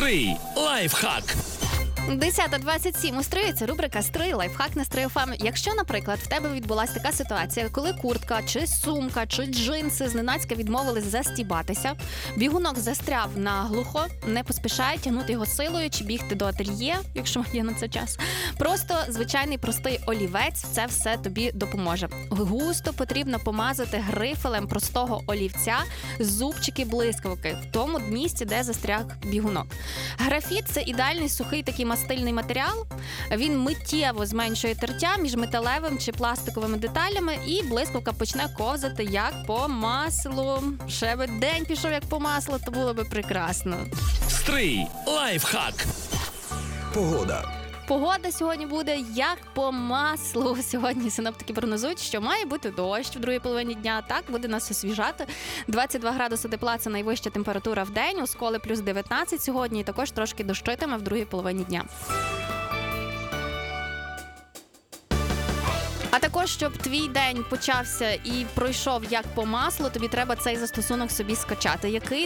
Стрий лайфхак. 10:27 у Строї – це рубрика «Стрий лайфхак» на Стрий ФМ. Якщо, наприклад, в тебе відбулася така ситуація, коли куртка, чи сумка, чи джинси зненацька відмовились застібатися, бігунок застряв наглухо, не поспішай тягнути його силою чи бігти до ательє, якщо є на це час. Просто звичайний простий олівець це все тобі допоможе. Густо потрібно помазати грифелем простого олівця зубчики блискавки в тому місці, де застряг бігунок. Графіт – це ідеальний сухий такий мастильний матеріал. Він миттєво зменшує тертя між металевим чи пластиковими деталями, і блискавка почне ковзати як по маслу. Ще би день пішов як по маслу, то було би прекрасно. Стрий лайфхак. Погода. Погода сьогодні буде як по маслу. Сьогодні синоптики прогнозують, що має бути дощ в другій половині дня. Так, буде нас освіжати. 22 градуси тепла – це найвища температура в день. У Сколі плюс 19 сьогодні. І також трошки дощитиме в другій половині дня. А також, щоб твій день почався і пройшов як по маслу, тобі треба цей застосунок собі скачати. Який?